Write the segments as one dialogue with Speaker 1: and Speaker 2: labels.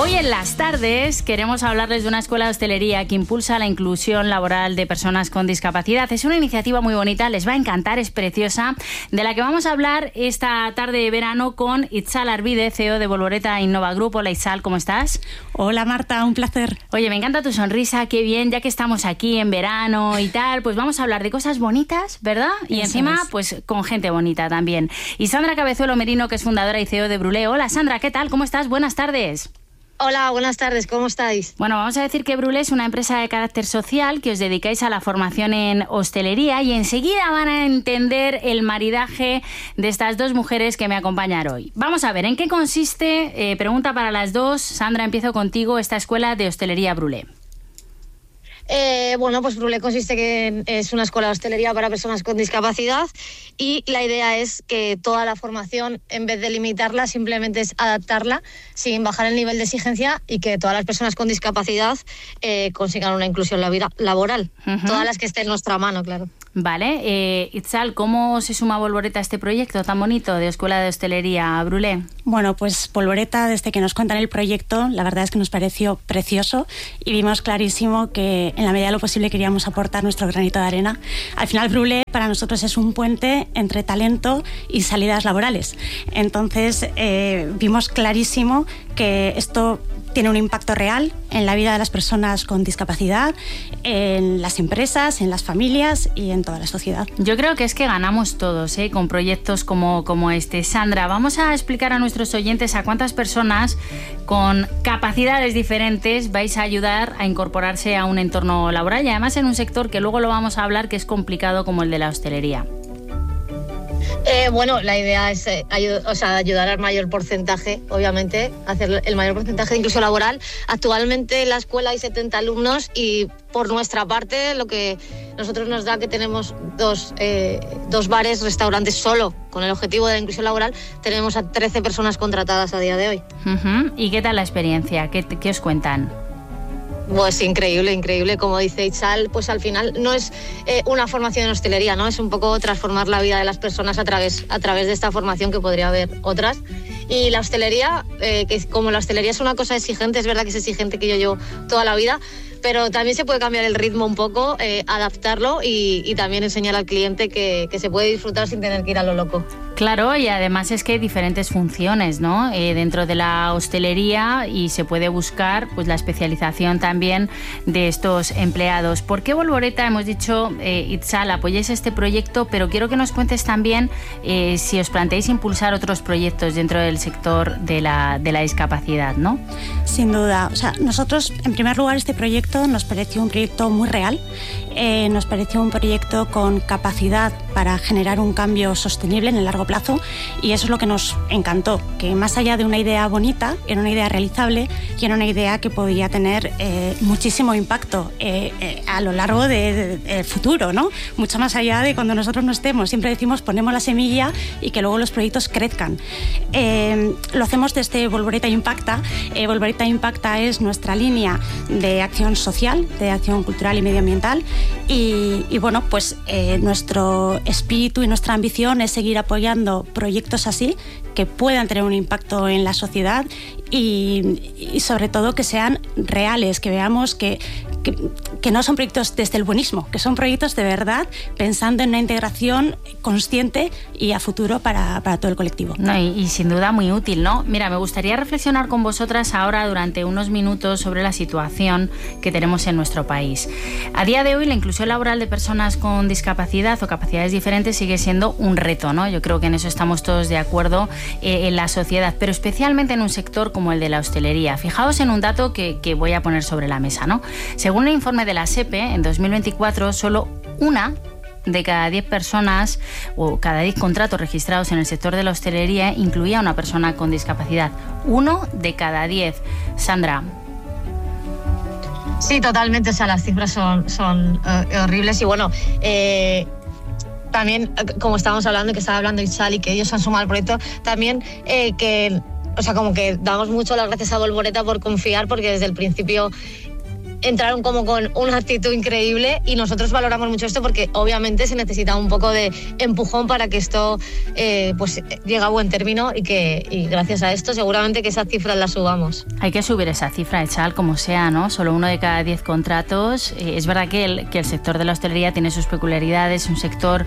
Speaker 1: Hoy en las tardes queremos hablarles de una escuela de hostelería que impulsa la inclusión laboral de personas con discapacidad. Es una iniciativa muy bonita, les va a encantar, es preciosa, de la que vamos a hablar esta tarde de verano con Itzal Arvide, CEO de Volvoreta Innova Group. Hola Itzal, ¿cómo estás?
Speaker 2: Hola Marta, un placer.
Speaker 1: Oye, me encanta tu sonrisa, qué bien, ya que estamos aquí en verano y tal, pues vamos a hablar de cosas bonitas, ¿verdad? Y
Speaker 2: Eso
Speaker 1: encima,
Speaker 2: es.
Speaker 1: pues con gente bonita también. Y Sandra Cabezuelo Merino, que es fundadora y CEO de Brulé. Hola Sandra, ¿qué tal? ¿Cómo estás? Buenas tardes.
Speaker 3: Hola, buenas tardes, ¿cómo estáis?
Speaker 1: Bueno, vamos a decir que Brulé es una empresa de carácter social que os dedicáis a la formación en hostelería y enseguida van a entender el maridaje de estas dos mujeres que me acompañan hoy. Vamos a ver, ¿en qué consiste? Pregunta para las dos. Sandra, empiezo contigo, esta escuela de hostelería Brulé.
Speaker 3: Bueno, pues Brulé consiste que es una escuela de hostelería para personas con discapacidad y la idea es que toda la formación, en vez de limitarla, simplemente es adaptarla sin bajar el nivel de exigencia y que todas las personas con discapacidad consigan una inclusión laboral. Todas las que estén en nuestra mano, claro.
Speaker 1: Vale, Itzal, ¿cómo se suma Volvoreta a este proyecto tan bonito de escuela de hostelería Brulé?
Speaker 2: Bueno, pues Volvoreta, desde que nos cuentan el proyecto, la verdad es que nos pareció precioso y vimos clarísimo que en la medida de lo posible queríamos aportar nuestro granito de arena. Al final Brulé para nosotros es un puente entre talento y salidas laborales. Entonces vimos clarísimo que esto tiene un impacto real en la vida de las personas con discapacidad, en las empresas, en las familias y en toda la sociedad.
Speaker 1: Yo creo que es que ganamos todos, con proyectos como este. Sandra, vamos a explicar a nuestros oyentes a cuántas personas con capacidades diferentes vais a ayudar a incorporarse a un entorno laboral y además en un sector que luego lo vamos a hablar que es complicado como el de la hostelería.
Speaker 3: Bueno, la idea es ayudar al mayor porcentaje, obviamente, hacer el mayor porcentaje de inclusión laboral. Actualmente en la escuela hay 70 alumnos y por nuestra parte lo que nosotros nos da que tenemos dos bares, restaurantes solo con el objetivo de la inclusión laboral. Tenemos a 13 personas contratadas a día de hoy.
Speaker 1: ¿Y qué tal la experiencia? ¿Qué os cuentan?
Speaker 3: Pues increíble. Como dice Itzal, pues al final no es una formación en hostelería, ¿no? Es un poco transformar la vida de las personas a través de esta formación, que podría haber otras. Y la hostelería, que como la hostelería es una cosa exigente, es verdad que es exigente, que yo llevo toda la vida, pero también se puede cambiar el ritmo un poco, adaptarlo y también enseñar al cliente que se puede disfrutar sin tener que ir a lo loco.
Speaker 1: Claro, y además es que hay diferentes funciones, ¿no? Dentro de la hostelería y se puede buscar pues la especialización también de estos empleados. ¿Por qué Volvoreta, hemos dicho, Itzal, apoyáis este proyecto, pero quiero que nos cuentes también si os planteáis impulsar otros proyectos dentro del sector de la discapacidad, ¿no?
Speaker 2: Sin duda. O sea, nosotros, en primer lugar, este proyecto nos pareció un proyecto muy real. Nos pareció un proyecto con capacidad para generar un cambio sostenible en el largo plazo y eso es lo que nos encantó, que más allá de una idea bonita, era una idea realizable y era una idea que podía tener muchísimo impacto a lo largo del futuro, ¿no? Mucho más allá de cuando nosotros no estemos. Siempre decimos ponemos la semilla y que luego los proyectos crezcan. Lo hacemos desde Volvoreta Impacta. Volvoreta Impacta es nuestra línea de acción social, de acción cultural y medioambiental y bueno, pues nuestro espíritu y nuestra ambición es seguir apoyando proyectos así que puedan tener un impacto en la sociedad y sobre todo que sean reales, que veamos que no son proyectos desde el buenismo, que son proyectos de verdad pensando en una integración consciente y a futuro para todo el colectivo.
Speaker 1: No, y sin duda muy útil, ¿no? Mira, me gustaría reflexionar con vosotras ahora durante unos minutos sobre la situación que tenemos en nuestro país. A día de hoy la inclusión laboral de personas con discapacidad o capacidades diferentes sigue siendo un reto, ¿no? Yo creo que en eso estamos todos de acuerdo en la sociedad, pero especialmente en un sector como el de la hostelería. Fijaos en un dato que voy a poner sobre la mesa, ¿no? Según el informe de la SEPE, en 2024 solo una de cada 10 personas o cada 10 contratos registrados en el sector de la hostelería incluía a una persona con discapacidad. 1 de cada 10. Sandra.
Speaker 3: Sí, totalmente, o sea, las cifras son horribles y bueno, también, como estábamos hablando, que estaba hablando Itzal y que ellos han sumado al proyecto, también o sea, como que damos mucho las gracias a Volvoreta por confiar, porque desde el principio entraron como con una actitud increíble y nosotros valoramos mucho esto porque obviamente se necesita un poco de empujón para que esto pues llegue a buen término y gracias a esto seguramente que esa cifra la subamos.
Speaker 1: Hay que subir esa cifra, Echal, como sea, ¿no? Solo 1 de cada 10 contratos. Es verdad que el sector de la hostelería tiene sus peculiaridades, un sector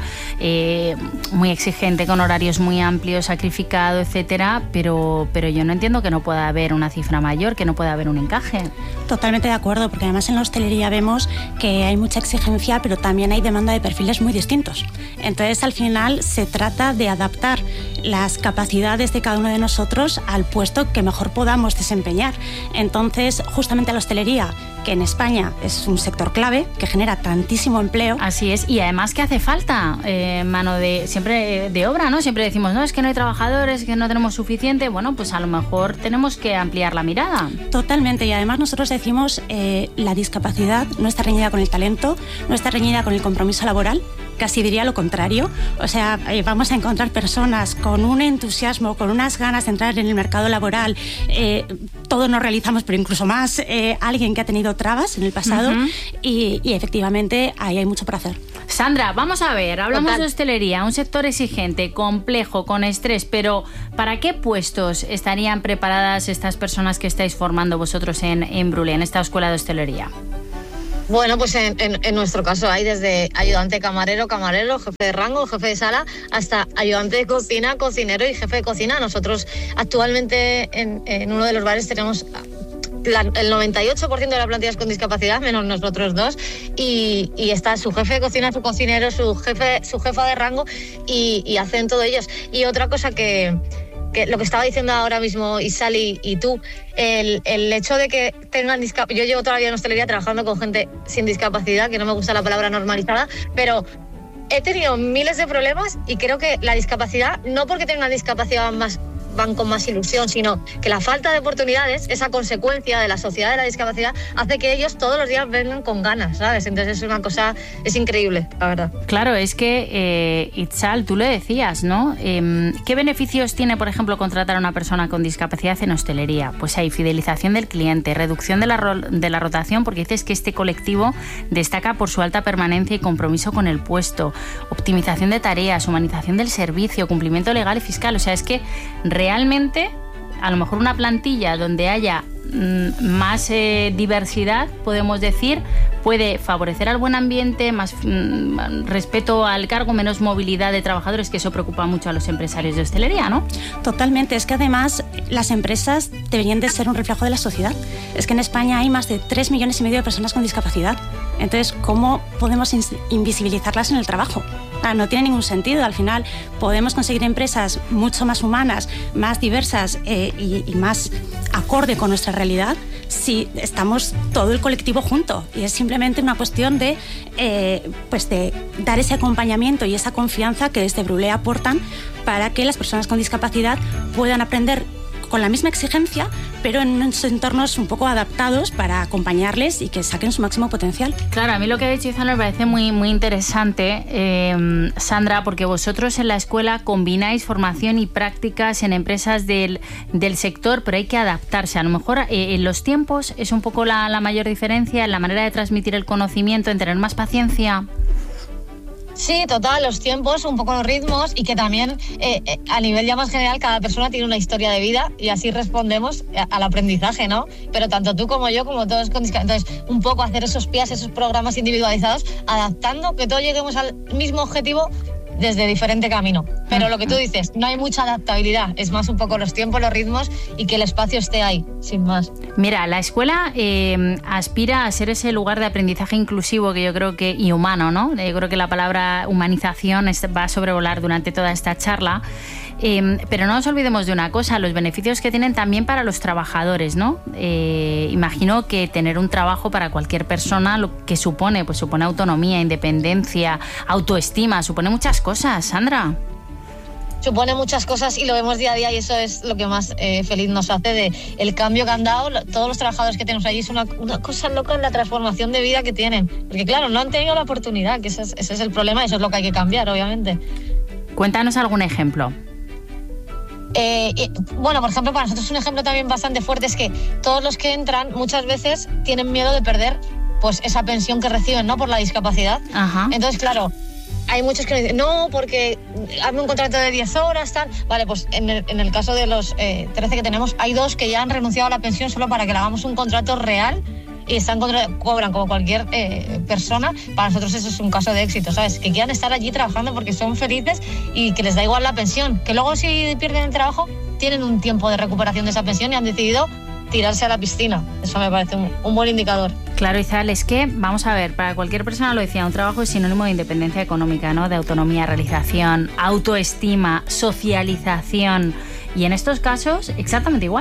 Speaker 1: muy exigente, con horarios muy amplios, sacrificado, etcétera, pero yo no entiendo que no pueda haber una cifra mayor, que no pueda haber un encaje.
Speaker 2: Totalmente de acuerdo, porque además en la hostelería vemos que hay mucha exigencia, pero también hay demanda de perfiles muy distintos. Entonces, al final, se trata de adaptar las capacidades de cada uno de nosotros al puesto que mejor podamos desempeñar. Entonces, justamente la hostelería, que en España es un sector clave, que genera tantísimo empleo.
Speaker 1: Así es, y además que hace falta mano de obra, ¿no? Siempre decimos, no, es que no hay trabajadores, que no tenemos suficiente. Bueno, pues a lo mejor tenemos que ampliar la mirada.
Speaker 2: Totalmente, y además nosotros decimos la discapacidad no está reñida con el talento, no está reñida con el compromiso laboral, casi diría lo contrario. O sea, vamos a encontrar personas con un entusiasmo, con unas ganas de entrar en el mercado laboral. Todos nos realizamos, pero incluso más alguien que ha tenido trabas en el pasado y efectivamente ahí hay mucho por hacer.
Speaker 1: Sandra, vamos a ver, hablamos de hostelería, un sector exigente, complejo, con estrés, pero ¿para qué puestos estarían preparadas estas personas que estáis formando vosotros en Brulé, en esta escuela de hostelería?
Speaker 3: Bueno, pues en nuestro caso hay desde ayudante camarero, jefe de rango, jefe de sala, hasta ayudante de cocina, cocinero y jefe de cocina. Nosotros actualmente en uno de los bares tenemos el 98% de la plantilla es con discapacidad, menos nosotros dos, y está su jefe de cocina, su cocinero, su jefa de rango y hacen todo ellos. Y otra cosa que lo que estaba diciendo ahora mismo Isal y tú, el hecho de que tengan discapacidad. Yo llevo todavía en hostelería trabajando con gente sin discapacidad, que no me gusta la palabra normalizada, pero he tenido miles de problemas y creo que la discapacidad, no porque tengan discapacidad van con más ilusión, sino que la falta de oportunidades, esa consecuencia de la sociedad de la discapacidad, hace que ellos todos los días vengan con ganas, ¿sabes? Entonces es una cosa, es increíble, la verdad.
Speaker 1: Claro, es que, Itzal, tú le decías, ¿no? ¿Qué beneficios tiene, por ejemplo, contratar a una persona con discapacidad en hostelería? Pues hay fidelización del cliente, reducción de la rotación, porque dices que este colectivo destaca por su alta permanencia y compromiso con el puesto, optimización de tareas, humanización del servicio, cumplimiento legal y fiscal. O sea, es que realmente, a lo mejor una plantilla donde haya más diversidad, podemos decir, puede favorecer al buen ambiente, más respeto al cargo, menos movilidad de trabajadores, que eso preocupa mucho a los empresarios de hostelería, ¿no?
Speaker 2: Totalmente, es que además las empresas deberían de ser un reflejo de la sociedad. Es que en España hay más de 3,5 millones de personas con discapacidad. Entonces, ¿cómo podemos invisibilizarlas en el trabajo? No tiene ningún sentido. Al final podemos conseguir empresas mucho más humanas, más diversas y más acorde con nuestra realidad si estamos todo el colectivo junto. Y es simplemente una cuestión de dar ese acompañamiento y esa confianza que desde Brulé aportan para que las personas con discapacidad puedan aprender con la misma exigencia, pero en unos entornos un poco adaptados para acompañarles y que saquen su máximo potencial.
Speaker 1: Claro, a mí lo que ha dicho Izan me parece muy, muy interesante, Sandra, porque vosotros en la escuela combináis formación y prácticas en empresas del sector, pero hay que adaptarse. A lo mejor en los tiempos es un poco la mayor diferencia, en la manera de transmitir el conocimiento, en tener más paciencia.
Speaker 3: Sí, total, los tiempos, un poco los ritmos y que también a nivel ya más general cada persona tiene una historia de vida y así respondemos al aprendizaje, ¿no? Pero tanto tú como yo, como todos con discapacidad. Entonces, un poco hacer esos PIAs, esos programas individualizados, adaptando que todos lleguemos al mismo objetivo desde diferente camino. Pero lo que tú dices, no hay mucha adaptabilidad, es más un poco los tiempos, los ritmos y que el espacio esté ahí, sin más.
Speaker 1: Mira, la escuela aspira a ser ese lugar de aprendizaje inclusivo que yo creo que, y humano, ¿no? Yo creo que la palabra humanización va a sobrevolar durante toda esta charla. Pero no nos olvidemos de una cosa, los beneficios que tienen también para los trabajadores, ¿no? Imagino que tener un trabajo para cualquier persona lo que supone, pues supone autonomía, independencia, autoestima, supone muchas cosas, Sandra.
Speaker 3: Supone muchas cosas y lo vemos día a día y eso es lo que más feliz nos hace de el cambio que han dado todos los trabajadores que tenemos allí. Es una cosa loca en la transformación de vida que tienen, porque claro, no han tenido la oportunidad, que ese es el problema y eso es lo que hay que cambiar, obviamente.
Speaker 1: Cuéntanos algún ejemplo.
Speaker 3: Bueno, por ejemplo, para nosotros un ejemplo también bastante fuerte es que todos los que entran muchas veces tienen miedo de perder pues esa pensión que reciben, ¿no?, por la discapacidad.
Speaker 1: Ajá.
Speaker 3: Entonces, claro, hay muchos que dicen, no, porque hazme un contrato de 10 horas, tal. Vale, pues en el caso de los 13 que tenemos, hay 2 que ya han renunciado a la pensión solo para que le hagamos un contrato real y cobran como cualquier persona. Para nosotros eso es un caso de éxito, ¿sabes? Que quieran estar allí trabajando porque son felices y que les da igual la pensión. Que luego si pierden el trabajo, tienen un tiempo de recuperación de esa pensión y han decidido tirarse a la piscina. Eso me parece un buen indicador.
Speaker 1: Claro, Izal, es que, vamos a ver, para cualquier persona, lo decía, un trabajo es sinónimo de independencia económica, ¿no? De autonomía, realización, autoestima, socialización. Y en estos casos, exactamente igual.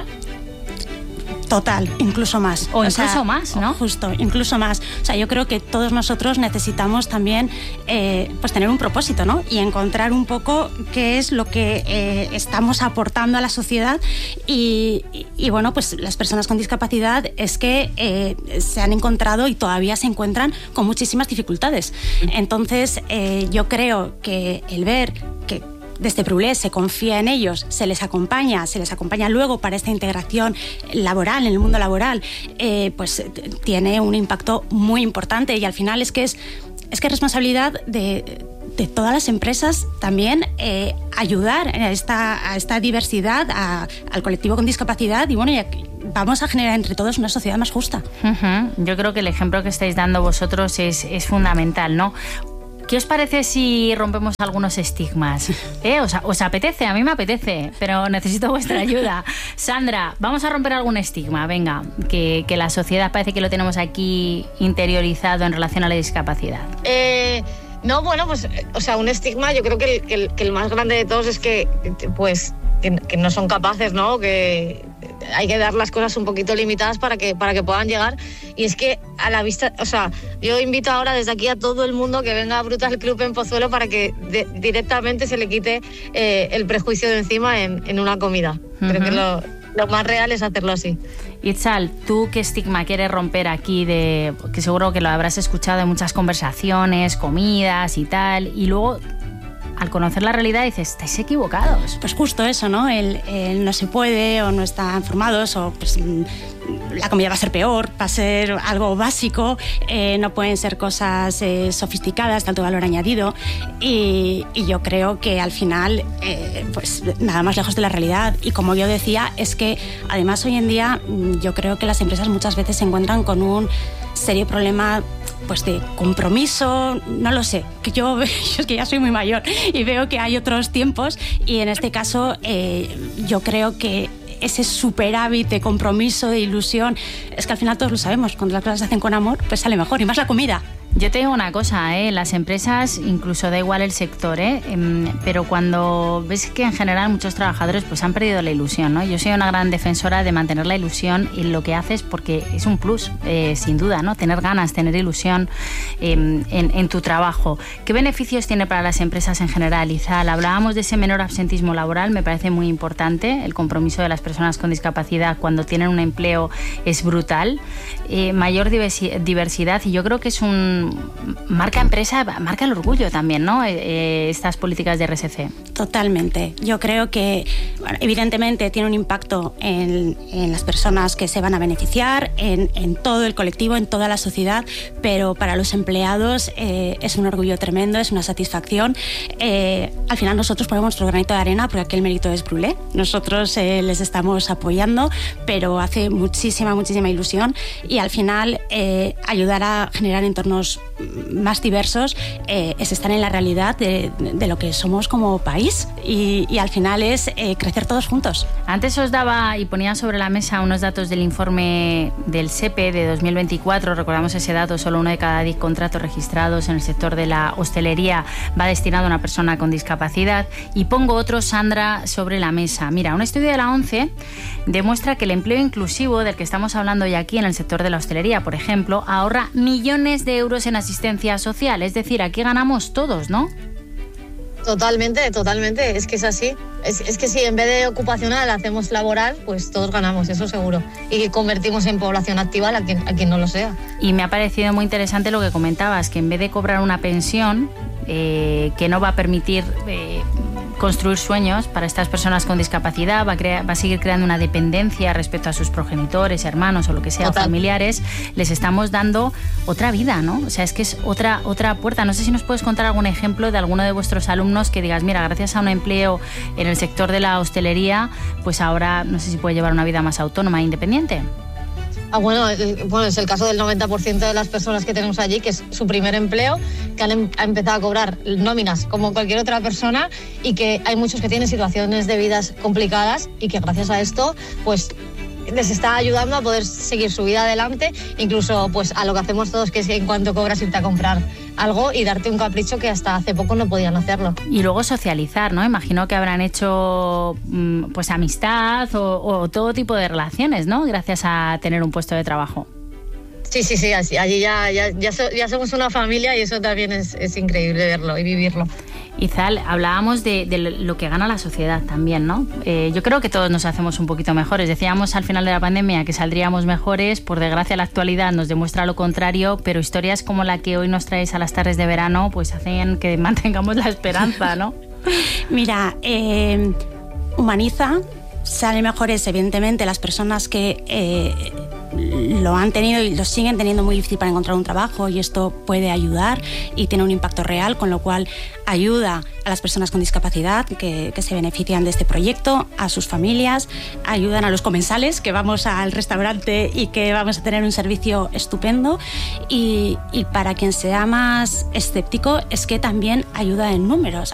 Speaker 2: Total, incluso más.
Speaker 1: O incluso más, ¿no?
Speaker 2: Justo, incluso más. O sea, yo creo que todos nosotros necesitamos también pues tener un propósito, ¿no? Y encontrar un poco qué es lo que estamos aportando a la sociedad y bueno, pues las personas con discapacidad es que se han encontrado y todavía se encuentran con muchísimas dificultades. Entonces, yo creo que el ver que desde Brulé se confía en ellos, se les acompaña luego para esta integración laboral, en el mundo laboral, pues tiene un impacto muy importante y al final es que es responsabilidad de todas las empresas también ayudar a esta diversidad, al colectivo con discapacidad y bueno, vamos a generar entre todos una sociedad más justa.
Speaker 1: Uh-huh. Yo creo que el ejemplo que estáis dando vosotros es fundamental, ¿no? ¿Qué os parece si rompemos algunos estigmas? ¿Os apetece? A mí me apetece, pero necesito vuestra ayuda. Sandra, vamos a romper algún estigma, venga, que la sociedad parece que lo tenemos aquí interiorizado en relación a la discapacidad.
Speaker 3: No, bueno, pues, o sea, un estigma, yo creo que el más grande de todos es que no son capaces, ¿no? Que hay que dar las cosas un poquito limitadas para que puedan llegar. Y es que a la vista, o sea, yo invito ahora desde aquí a todo el mundo que venga a Brutal Club en Pozuelo para que directamente se le quite el prejuicio de encima en una comida. Uh-huh. Creo que lo más real es hacerlo así.
Speaker 1: Itzal, ¿tú qué estigma quieres romper aquí? Que seguro que lo habrás escuchado en muchas conversaciones, comidas y tal, y luego al conocer la realidad dices, estáis equivocados.
Speaker 2: Pues justo eso, ¿no? El no se puede o no están formados o pues la comida va a ser peor, va a ser algo básico, no pueden ser cosas sofisticadas, de alto valor añadido y yo creo que al final pues nada más lejos de la realidad y como yo decía es que además hoy en día yo creo que las empresas muchas veces se encuentran con un serio problema pues de compromiso, no lo sé, que yo es que ya soy muy mayor y veo que hay otros tiempos y en este caso yo creo que ese superávit de compromiso, de ilusión, es que al final todos lo sabemos, cuando las cosas se hacen con amor, pues sale mejor y más la comida.
Speaker 1: Yo te digo una cosa, las empresas, incluso da igual el sector, pero cuando ves que en general muchos trabajadores pues han perdido la ilusión, ¿no? Yo soy una gran defensora de mantener la ilusión en lo que haces porque es un plus, sin duda, ¿no? Tener ganas, tener ilusión en tu trabajo. ¿Qué beneficios tiene para las empresas en general, Izal? Hablábamos de ese menor absentismo laboral, me parece muy importante, el compromiso de las personas con discapacidad cuando tienen un empleo es brutal, mayor diversidad y yo creo que es marca empresa, marca el orgullo también, ¿no? Estas políticas de RSC.
Speaker 2: Totalmente. Yo creo que, bueno, evidentemente tiene un impacto en las personas que se van a beneficiar, en todo el colectivo, en toda la sociedad, pero para los empleados es un orgullo tremendo, es una satisfacción. Al final nosotros ponemos nuestro granito de arena porque aquí el mérito es Brulé. Nosotros les estamos apoyando, pero hace muchísima ilusión y al final ayudar a generar entornos más diversos es estar en la realidad de lo que somos como país y al final es crecer todos juntos.
Speaker 1: Antes os daba y ponía sobre la mesa unos datos del informe del SEPE de 2024, recordamos ese dato, solo 1 de cada 10 contratos registrados en el sector de la hostelería va destinado a una persona con discapacidad y pongo otro, Sandra, sobre la mesa. Mira, un estudio de la ONCE demuestra que el empleo inclusivo del que estamos hablando hoy aquí en el sector de la hostelería, por ejemplo, ahorra millones de euros en asistencia social, es decir, aquí ganamos todos, ¿no?
Speaker 3: Totalmente, es que es así. Es que si en vez de ocupacional hacemos laboral, pues todos ganamos, eso seguro. Y convertimos en población activa a quien no lo sea.
Speaker 1: Y me ha parecido muy interesante lo que comentabas, que en vez de cobrar una pensión que no va a permitir construir sueños para estas personas con discapacidad, va a seguir creando una dependencia respecto a sus progenitores, hermanos o lo que sea, o familiares. Les estamos dando otra vida, ¿no? O sea, es que es otra puerta. No sé si nos puedes contar algún ejemplo de alguno de vuestros alumnos que digas, mira, gracias a un empleo en el sector de la hostelería, pues ahora no sé si puede llevar una vida más autónoma e independiente.
Speaker 3: Bueno, es el caso del 90% de las personas que tenemos allí, que es su primer empleo, que han empezado a cobrar nóminas como cualquier otra persona, y que hay muchos que tienen situaciones de vidas complicadas y que gracias a esto pues les está ayudando a poder seguir su vida adelante, incluso pues a lo que hacemos todos, que es que en cuanto cobras irte a comprar algo y darte un capricho que hasta hace poco no podían hacerlo. Y luego socializar, ¿no? Imagino que habrán hecho pues amistad o todo tipo de relaciones, ¿no? Gracias a tener un puesto de trabajo. Sí, allí ya somos una familia, y eso también es increíble verlo y vivirlo. Izal, hablábamos de lo que gana la sociedad también, ¿no? Yo creo que todos nos hacemos un poquito mejores. Decíamos al final de la pandemia que saldríamos mejores. Por desgracia, la actualidad nos demuestra lo contrario, pero historias como la que hoy nos traéis a las tardes de verano pues hacen que mantengamos la esperanza, ¿no?
Speaker 2: Mira, humaniza, salen mejores evidentemente las personas que lo han tenido y lo siguen teniendo muy difícil para encontrar un trabajo, y esto puede ayudar y tiene un impacto real, con lo cual ayuda a las personas con discapacidad que se benefician de este proyecto, a sus familias, ayudan a los comensales que vamos al restaurante y que vamos a tener un servicio estupendo, y para quien sea más escéptico es que también ayuda en números.